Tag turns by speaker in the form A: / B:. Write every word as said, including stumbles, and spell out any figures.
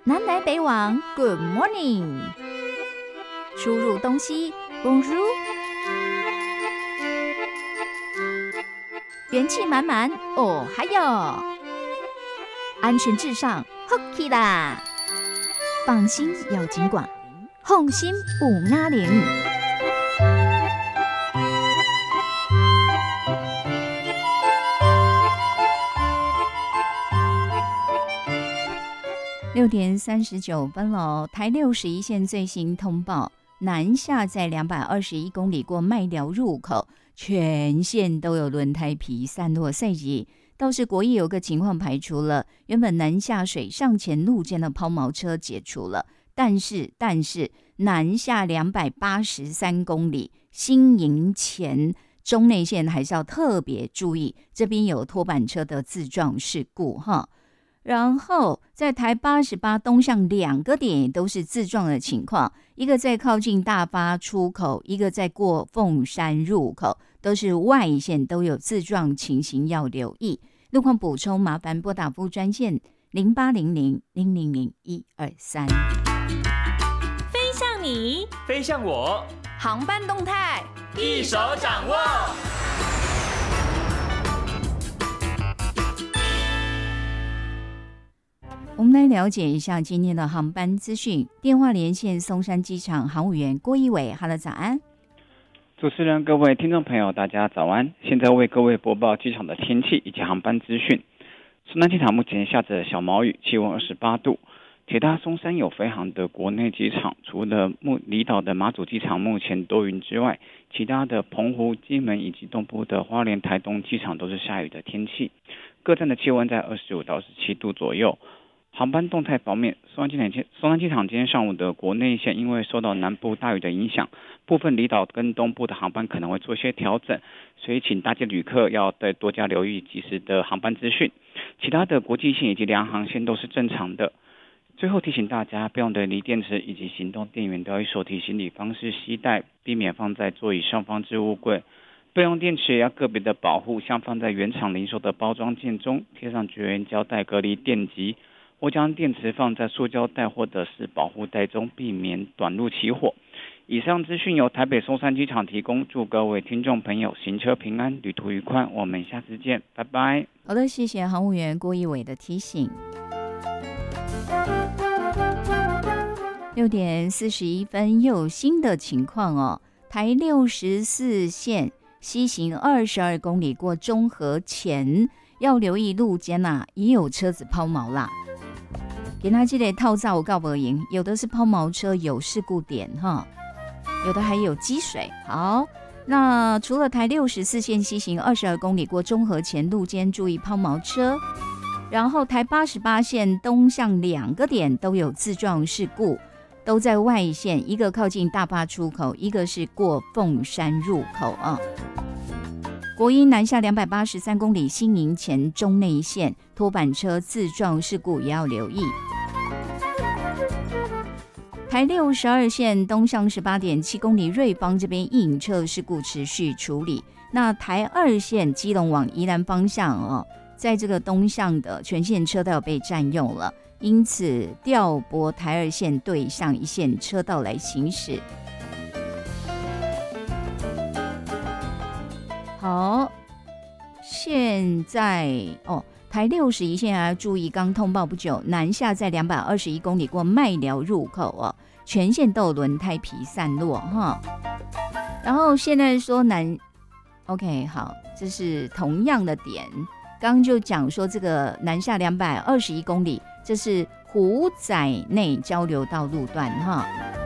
A: 南来北往 Good morning， 出入东西 Bonjour， 元气满满哦还有，安全至上 Hockey 啦，放心要尽管，放心有哑铃。六点三十九分了，台六十一线最新通报，南下在两百二十一公里过麦寮入口，全线都有轮胎皮散落赛季。倒是国一有个情况排除了，原本南下水上前路肩的抛锚车解除了，但是但是南下两百八十三公里新营前中内线还是要特别注意，这边有拖板车的自撞事故哈。然后在台八十八东向两个点也都是自撞的情况，一个在靠近大发出口，一个在过凤山入口，都是外线都有自撞情形要留意。路况补充麻烦拨打服务专线零八零零零零零一二三。
B: 飞向你，
C: 飞向我，
B: 航班动态
C: 一手掌握。
A: 我们来了解一下今天的航班资讯。电话连线松山机场航务员郭一伟 ，Hello， 早安。
D: 主持人、各位听众朋友，大家早安！现在为各位播报机场的天气以及航班资讯。松山机场目前下着小毛雨，气温二十八度。铁大松山有飞航的国内机场，除了离岛的马祖机场目前多云之外，其他的澎湖、金门以及东部的花莲、台东机场都是下雨的天气。各站的气温在二十五到十七度左右。航班动态方面，松山机场松山机场今天上午的国内线因为受到南部大雨的影响，部分离岛跟东部的航班可能会做一些调整，所以请大家旅客要再多加留意及时的航班资讯。其他的国际线以及联航线都是正常的。最后提醒大家，备用的锂电池以及行动电源都要以手提行李方式携带，避免放在座椅上方置物柜。备用电池也要个别的保护，像放在原厂零售的包装件中，贴上绝缘胶带隔离电极。或将电池放在塑胶袋或者是保护袋中，避免短路起火。以上资讯由台北松山机场提供，祝各位听众朋友行车平安，旅途愉快。我们下次见，拜拜。
A: 好的，谢谢航务员郭一伟的提醒。六点四十一分，又有新的情况哦。台六十四线西行二十二公里过中和前，要留意路肩啊，也有车子抛锚啦。给他这类套造告不赢，有的是抛锚车有事故点哈，有的还有积水。好，那除了台六十四线西行二十二公里过中和前路肩注意抛锚车，然后台八十八线东向两个点都有自撞事故，都在外线，一个靠近大发出口，一个是过凤山入口啊。国一南下两百八十三公里新营前中内线拖板车自撞事故也要留意。台六十二线东向十八点七公里瑞芳这边硬车事故持续处理。那台二线基隆往宜兰方向哦，在这个东向的全线车道被占用了，因此调拨台二线对向一线车道来行驶。好，现在哦，台六十一线还要注意，刚通报不久，南下在两百二十一公里过麦寮入口哦，全线都有轮胎皮散落哈。然后现在说南 ，OK， 好，这是同样的点，刚就讲说这个南下两百二十一公里，这是虎仔内交流道路段哈。